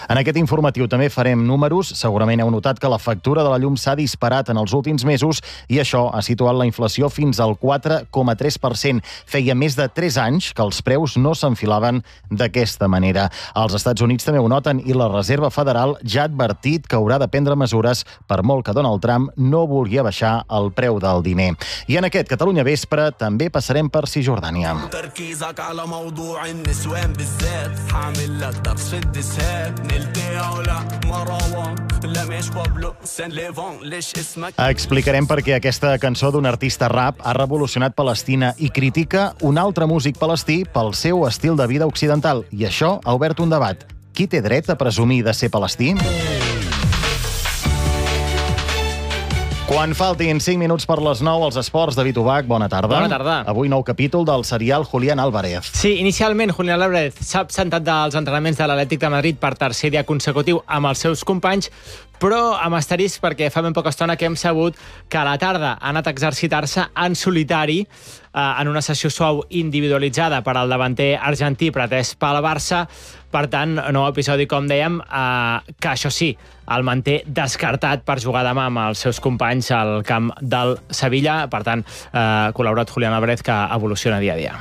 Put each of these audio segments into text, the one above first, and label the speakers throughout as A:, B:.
A: En aquest informatiu també farem números. Segurament heu notat que la factura de la llum s'ha disparat en els últims mesos i això ha situat la inflació fins al 4,3%. Feia més de 3 anys que els preus no s'enfilaven d'aquesta manera. Els Estats Units també ho noten i la Reserva Federal ja ha advertit que haurà de prendre mesures per molt que Donald Trump no vulgui abaixar el preu del diner. I en aquest Catalunya Vespre també passarem per Cisjordània. Explicarem per què aquesta cançó d'un artista rap ha revolucionat Palestina i critica un altre músic palestí pel seu estil de vida occidental. I això ha obert un debat. Qui té dret a presumir de ser palestí? Quan faltin 5 minuts per les 9, als esports, David Ubach, bona tarda.
B: Bona tarda.
A: Avui nou capítol del serial Julián Álvarez.
B: Sí, inicialment Julián Álvarez s'ha absentat dels entrenaments de l'Atlètic de Madrid per tercer dia consecutiu amb els seus companys, però amb asterisc perquè fa ben poca estona que hem sabut que a la tarda ha anat a exercitar-se en solitari en una sessió suau individualitzada per al davanter argentí pretès pel Barça. Per tant, nou episodi, com dèiem, que això sí, el manté descartat per jugar demà amb els seus companys al camp del Sevilla. Per tant, col·laborat Julián Álvarez, que evoluciona dia a dia.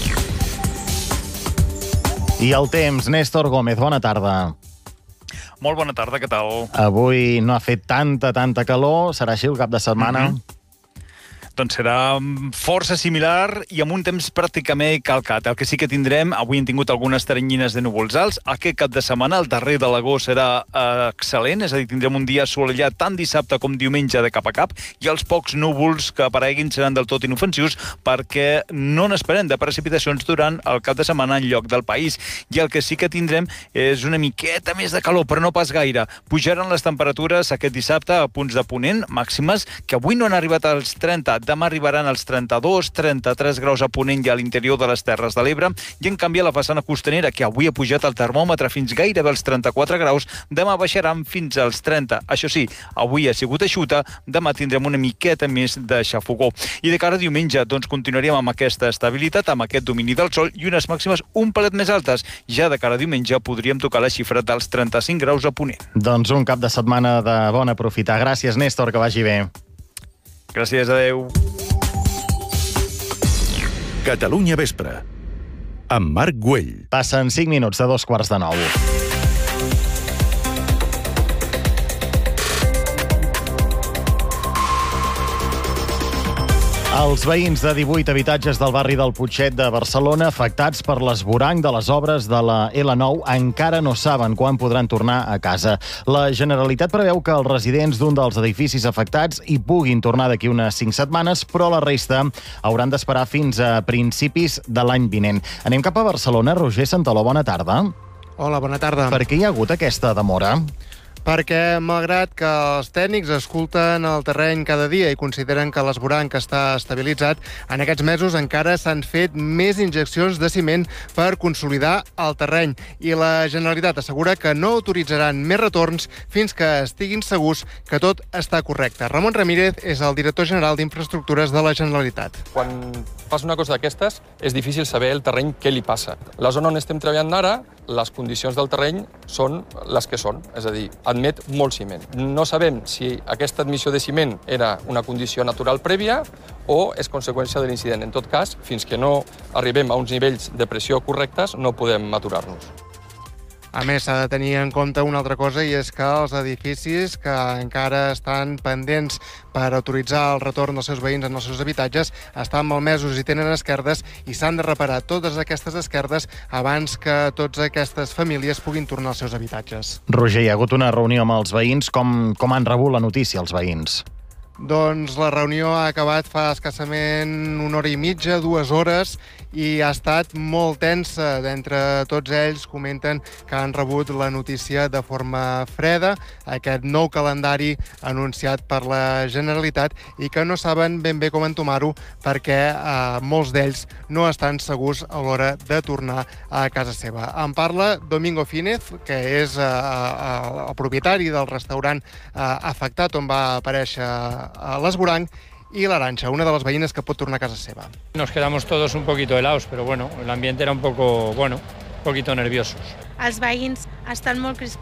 A: I el temps, Néstor Gómez, bona tarda.
C: Molt bona tarda, què tal?
A: Avui no ha fet tanta calor, serà així el cap de setmana?
C: Doncs serà força similar i amb un temps pràcticament calcat. El que sí que tindrem, avui hem tingut algunes teranyines de núvols alts. Aquest cap de setmana, el darrer de l'agost, serà excel·lent, és a dir, tindrem un dia assolellat tant dissabte com diumenge de cap a cap, i els pocs núvols que apareguin seran del tot inofensius perquè no n'esperem de precipitacions durant el cap de setmana en lloc del país. I el que sí que tindrem és una miqueta més de calor, però no pas gaire. Pujaran les temperatures aquest dissabte a punts de ponent, màximes que avui no han arribat als 30. Demà arribaran als 32, 33 graus a ponent i a l'interior de les Terres de l'Ebre, i en canvi a la façana costanera, que avui ha pujat el termòmetre fins gairebé als 34 graus, demà baixaran fins als 30. Això sí, avui ha sigut eixuta, demà tindrem una miqueta més de xafogó. I de cara a diumenge, doncs continuaríem amb aquesta estabilitat, amb aquest domini del sol i unes màximes un palet més altes. Ja de cara a diumenge podríem tocar la xifra dels 35 graus a ponent.
A: Doncs un cap de setmana de bon aprofitar. Gràcies, Néstor, que vagi bé.
C: Gràcies, adeu.
D: Catalunya Vespre, amb Marc Güell.
A: Passen 5 minuts de 8:45. Els veïns de 18 habitatges del barri del Putxet de Barcelona, afectats per l'esvoranc de les obres de la L9, encara no saben quan podran tornar a casa. La Generalitat preveu que els residents d'un dels edificis afectats hi puguin tornar d'aquí unes 5 setmanes, però la resta hauran d'esperar fins a principis de l'any vinent. Anem cap a Barcelona. Roger Santaló, bona tarda.
E: Hola, bona tarda.
A: Per què hi ha hagut aquesta demora?
E: Perquè, malgrat que els tècnics escolten el terreny cada dia i consideren que l'esvoranc està estabilitzat, en aquests mesos encara s'han fet més injeccions de ciment per consolidar el terreny. I la Generalitat assegura que no autoritzaran més retorns fins que estiguin segurs que tot està correcte. Ramon Ramírez és el director general d'Infraestructures de la Generalitat.
F: Quan fas una cosa d'aquestes, és difícil saber el terreny què li passa. La zona on estem treballant ara, les condicions del terreny són les que són, és a dir, admet molt ciment. No sabem si aquesta admissió de ciment era una condició natural prèvia o és conseqüència de l'incident. En tot cas, fins que no arribem a uns nivells de pressió correctes, no podem aturar-nos.
E: A més, s'ha de tenir en compte una altra cosa, i és que els edificis que encara estan pendents per autoritzar el retorn dels seus veïns en els seus habitatges estan malmesos i tenen esquerdes, i s'han de reparar totes aquestes esquerdes abans que totes aquestes famílies puguin tornar als seus habitatges.
A: Roger, hi ha hagut una reunió amb els veïns. Com han rebut la notícia els veïns?
E: Doncs la reunió ha acabat fa escassament 1 hora i mitja, 2 hores, i ha estat molt tensa. D'entre tots ells comenten que han rebut la notícia de forma freda, aquest nou calendari anunciat per la Generalitat, i que no saben ben bé com entomar-ho perquè molts d'ells no estan segurs a l'hora de tornar a casa seva. En parla Domingo Fínez, que és el propietari del restaurant afectat on va aparèixer l'esvoranc, y la Arantxa, una de las veïnes que pot tornar a casa seva.
G: Nos quedamos todos un poquito helados, pero bueno, el ambiente era un poquito nerviosos.
H: Els veïns estan molt